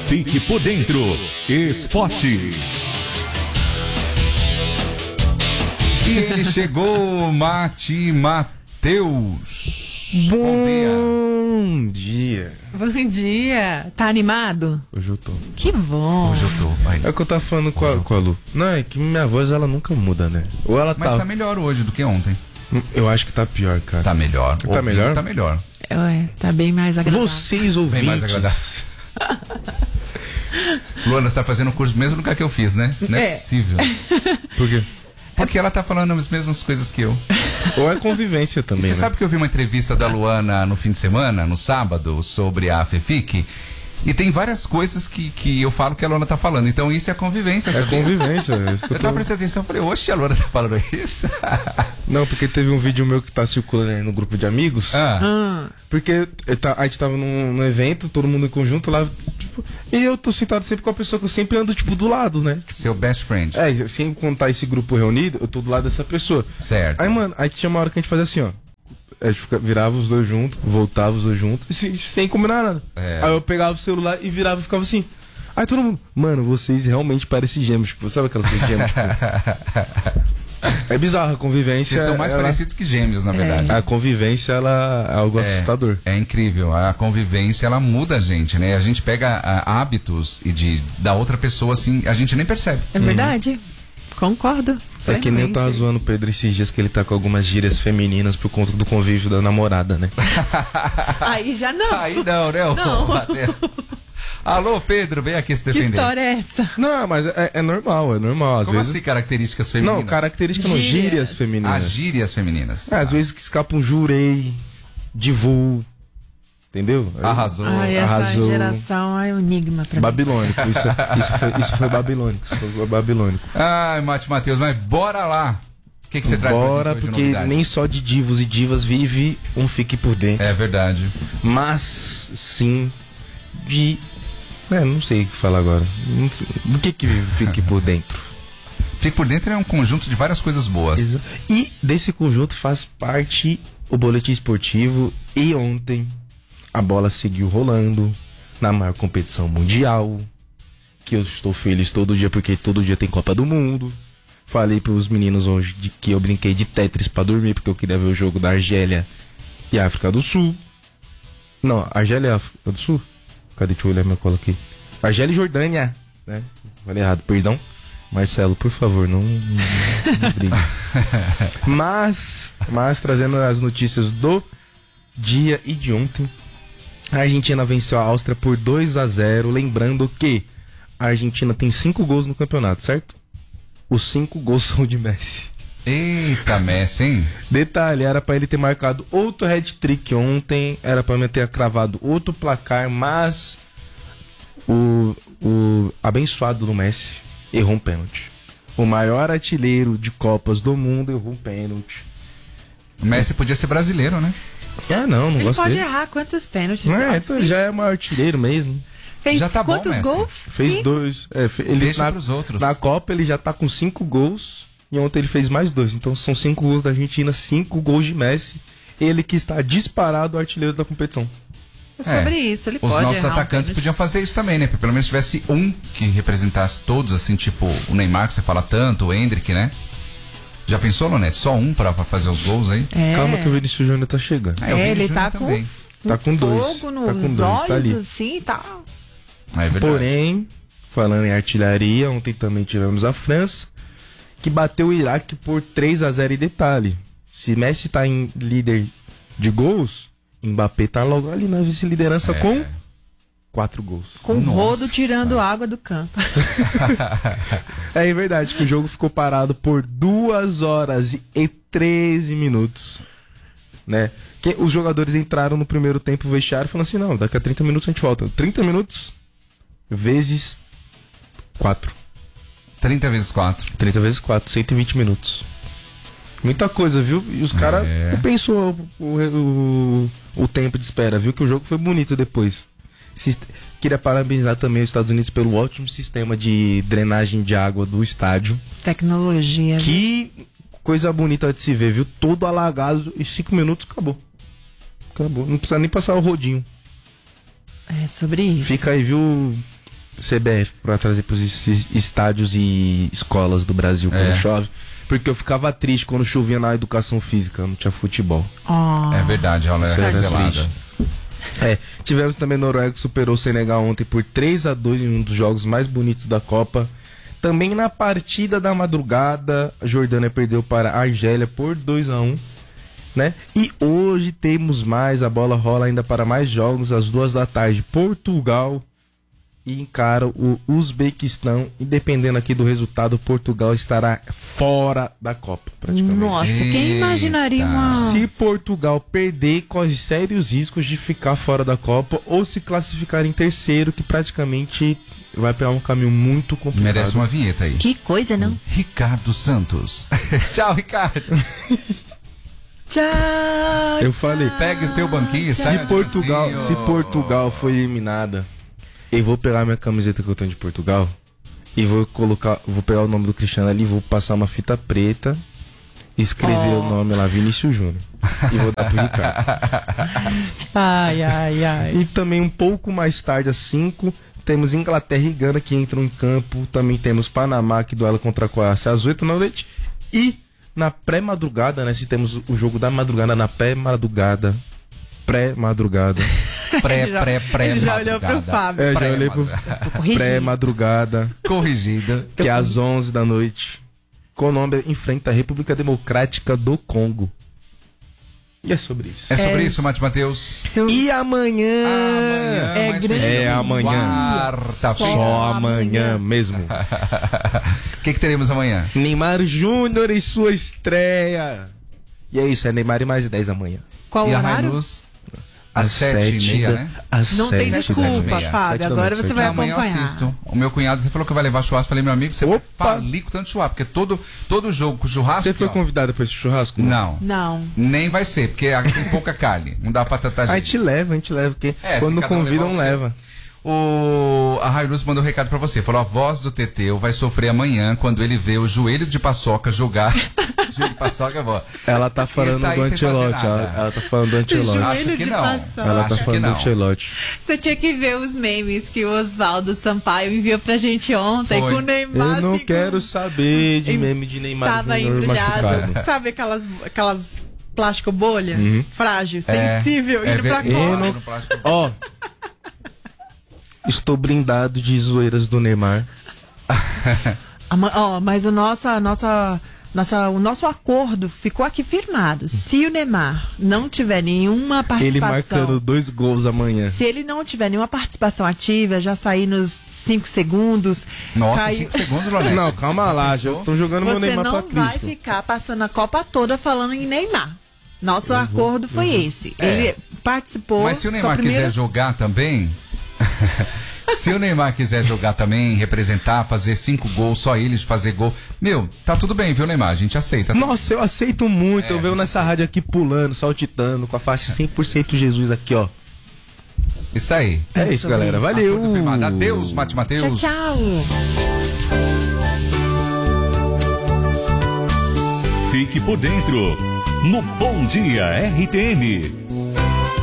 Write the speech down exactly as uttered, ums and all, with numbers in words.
Fique por dentro. Esporte. E ele chegou, Mati Matheus. Bom dia. Bom dia. Tá animado? Hoje eu tô. Que bom. Hoje eu tô. Aí. É o que eu tava falando com a, com a Lu. Não, é que minha voz ela nunca muda, né? Ou ela Mas tá... tá melhor hoje do que ontem. Eu acho que tá pior, cara. Tá melhor. Tá Ouvindo, melhor? Tá melhor. Ué, tá bem mais agradável. Vocês Bem ouvintes... mais agradável. Luana, você tá fazendo o curso no mesmo lugar que eu fiz, né? Não é, É. possível. Por quê? Porque ela tá falando as mesmas coisas que eu. Ou é convivência E também, você né? sabe que eu vi uma entrevista da Luana no fim de semana, no sábado, sobre a FEFIC? E tem várias coisas que, que eu falo que a Luana tá falando. Então isso é convivência, É sabia? convivência. É isso que eu Eu tô... tava prestando atenção e falei, oxe, a Luana tá falando isso? Não, porque teve um vídeo meu que tá circulando aí no grupo de amigos. Ah, Ah, Porque eu ta- a gente tava num, num evento, todo mundo em conjunto lá, tipo, e eu tô sentado sempre com a pessoa que eu sempre ando, tipo, do lado, né? seu best friend. É, sempre quando tá esse grupo reunido, eu tô do lado dessa pessoa. Certo. Aí, mano, aí tinha uma hora que a gente fazia assim, ó. A gente fica- virava os dois juntos, voltava os dois juntos, e sem, sem combinar nada. É. Aí eu pegava o celular e virava e ficava assim. Aí todo mundo, mano, vocês realmente parecem gêmeos, tipo, sabe aquelas coisas de gêmeos? Tipo? É bizarro, a convivência. Vocês estão mais ela- parecidos que gêmeos, na verdade. A convivência, ela é algo assustador. É incrível, a convivência ela muda a gente, né? A gente pega ah, hábitos e de da outra pessoa assim, a gente nem percebe. é verdade. Concordo. É que nem eu tava plenamente. zoando o Pedro esses dias que ele tá com algumas gírias femininas por conta do convívio da namorada, né? Aí já não. Aí não, né? ô Não. Matheus? Alô, Pedro, vem aqui se Que defender. história é essa? Não, mas é, é normal, é normal. Às Como vezes. assim características femininas? Não, característica não, Gírias. gírias femininas. As gírias femininas. É, às vezes que escapa um jurei, divul, entendeu? Arrasou. Ai, essa arrasou. geração é um enigma pra mim. Babilônico, isso, isso, foi, isso foi babilônico, isso foi babilônico. Ai, Mate Matheus, mas bora lá. O que, que você traz pra Bora, gente hoje de porque novidade? nem só de divos e divas vive um Fique por Dentro, É verdade. mas sim de... É, não sei o que falar agora. Não sei- Do que que vive Fique por Dentro? Fique por Dentro é um conjunto de várias coisas boas. E desse conjunto faz parte o Boletim Esportivo. E ontem a bola seguiu rolando na maior competição mundial. Que eu estou feliz todo dia porque todo dia tem Copa do Mundo. Falei pros meninos hoje de que eu brinquei de Tetris pra dormir porque eu queria ver o jogo da Argélia e África do Sul. Não, Argélia e África do Sul? Cadê? Deixa eu olhar minha cola aqui. Argélia e Jordânia, né? Falei errado, perdão. Marcelo, por favor, não, não, não brigue. Mas, mas, trazendo as notícias do dia e de ontem, a Argentina venceu a Áustria por dois a zero. Lembrando que a Argentina tem cinco gols no campeonato, certo? Os cinco gols são de Messi. Eita, Messi, hein? Detalhe, era pra ele ter marcado outro hat-trick ontem, era pra ele ter cravado outro placar, mas o, o abençoado do Messi errou um pênalti. O maior artilheiro de Copas do mundo errou um pênalti. O Messi podia ser brasileiro, né? Ah, não, não Ele gosto pode dele. errar quantos pênaltis? Não é, Ah, então sim. ele já é o maior artilheiro mesmo. Fez Já tá bom, quantos Messi. gols? Fez Sim. dois. É, fe- ele Deixa na, pros outros. na Copa ele já tá com cinco gols e ontem ele fez mais dois. Então são cinco gols da Argentina, cinco gols de Messi. Ele que está disparado o artilheiro da competição. É sobre É. isso, ele Os pode nossos errar um atacantes pênalti. podiam fazer isso também, né? Porque pelo menos tivesse um que representasse todos, assim, tipo o Neymar, que você fala tanto, o Endrick, né? Já pensou, Lonete? Só um pra, pra fazer os gols aí? É. Calma que o Vinícius Júnior tá chegando. É, o É, Vini ele Júnior tá também. com, Tá com dois. fogo nos Tá com dois, olhos, tá ali. assim, tá. É verdade. Porém, falando em artilharia, ontem também tivemos a França, que bateu o Iraque por três a zero. E detalhe, se Messi tá em líder de gols, Mbappé tá logo ali na vice-liderança É. com quatro gols. Com o Nossa. rodo tirando água do campo. É verdade que o jogo ficou parado por duas horas e treze minutos, né? Que os jogadores entraram no primeiro tempo vestiário e falaram assim, não, daqui a trinta minutos a gente volta. trinta minutos vezes quatro. trinta vezes quatro. trinta vezes quatro, cento e vinte minutos. Muita coisa, viu? E os caras É. não pensou o, o, o tempo de espera, viu? Que o jogo foi bonito depois. Sis- Queria parabenizar também os Estados Unidos pelo ótimo sistema de drenagem de água do estádio. Tecnologia. viu? Que coisa bonita de se ver, viu? Todo alagado e cinco minutos acabou. Acabou. Não precisa nem passar o rodinho. É sobre isso. Fica aí, viu? C B F pra trazer pros es- estádios e escolas do Brasil quando É. chove. Porque eu ficava triste quando chovia na educação física, não tinha futebol. Oh. É verdade, ela é Isso é gelada. triste. É, tivemos também Noruega que superou o Senegal ontem por três a dois em um dos jogos mais bonitos da Copa. Também na partida da madrugada, a Jordânia perdeu para a Argélia por dois a um, né? E hoje temos mais, a bola rola ainda para mais jogos, às duas da tarde, Portugal e encara o Uzbequistão, e dependendo aqui do resultado, Portugal estará fora da Copa, praticamente. Nossa, quem Eita. imaginaria uma... Se Portugal perder, corre sérios riscos de ficar fora da Copa ou se classificar em terceiro, que praticamente vai pegar um caminho muito complicado. Merece uma vinheta aí. Que coisa, não? Ricardo Santos. Tchau, Ricardo. Tchau. Eu falei, Pegue seu banquinho e saia se de Portugal, mansinho. se Portugal foi eliminada, eu vou pegar minha camiseta que eu tenho de Portugal e vou colocar, vou pegar o nome do Cristiano ali, vou passar uma fita preta, escrever Oh. o nome lá, Vinícius Júnior, e vou dar pro Ricardo. Ai, ai, ai. E também um pouco mais tarde, às cinco, temos Inglaterra e Gana que entram em campo. Também temos Panamá que duela contra a Croácia às oito da noite. E na pré-madrugada, né? Se temos o jogo da madrugada na pré-madrugada. Pré-madrugada. Pré, Ele já- pré, pré. ele já olhou pro Fábio. É, já Pré- olhei pro Corrigindo. pré-madrugada, Corrigida. que é às onze da noite. Colômbia enfrenta a República Democrática do Congo. E é sobre isso. É sobre É. isso, Mate Mateus. E amanhã? Amanhã, É mais grande. conhecido É como amanhã. Quarta-feira. Só amanhã. amanhã mesmo. O que, que teremos amanhã? Neymar Júnior em sua estreia. E é isso, é Neymar e mais dez amanhã. Qual e a horário? Rainus? Às sete e meia, da- né? Às Não tem sete da desculpa, noite. Fábio. Sete da Agora noite, você sete vai da Amanhã eu acompanhar. assisto. O meu cunhado falou que vai levar churrasco. Falei, meu amigo, você vai Opa! falir com tanto churrasco. Porque todo, todo jogo com churrasco... Você foi ó, convidado para esse churrasco? Não. Não. Nem vai ser, porque aqui tem pouca carne. Não dá pra tratar A gente. gente leva, a gente leva, porque É, quando se cada um convidam, levar o seu. leva. O... A Railuz mandou um recado pra você. Falou, a voz do Teteu vai sofrer amanhã quando ele vê o joelho de paçoca jogar. Joelho de paçoca é bom. Ela tá falando Isso aí do sem fazer Ancelotti. nada. Ela, ela tá falando do Ancelotti. Joelho Acho que de não. paçoca. Ela tá Acho que falando do não. Ancelotti. Você tinha que ver os memes que o Oswaldo Sampaio enviou pra gente ontem Foi. com o Neymar. Eu não assim, quero com- saber de Em- meme de Neymar Tava Júnior embrulhado. machucado. Sabe aquelas, aquelas plástico bolha? Uhum. Frágil, É, sensível, é indo pra ver- cor. Eu não- no plástico. Ó, estou blindado de zoeiras do Neymar. Ama- ó, mas o nosso, a nossa, nossa, o nosso acordo ficou aqui firmado. Se o Neymar não tiver nenhuma Ele participação... marcando dois gols amanhã. Se ele não tiver nenhuma participação ativa, já sair nos cinco segundos... Nossa, caiu- cinco segundos, Lonete. Não, calma lá, já pensou? estão jogando meu Você Neymar pra não vai Cristo. ficar passando a Copa toda falando em Neymar. Nosso acordo foi esse. É. Ele participou... Mas se o sua Neymar primeira- quiser jogar também... Se o Neymar quiser jogar também, representar, fazer cinco gols, só eles fazer gol... Meu, tá tudo bem, viu, Neymar? A gente aceita. Nossa, eu aceito muito. É, eu venho nessa rádio aqui pulando, saltitando, com a faixa cem por cento Jesus aqui, ó. Isso aí. É isso, sobre galera. isso. Valeu. Acordo firmado. Adeus, Mate Tchau, Mateus. tchau. Fique por dentro no Bom Dia R T N.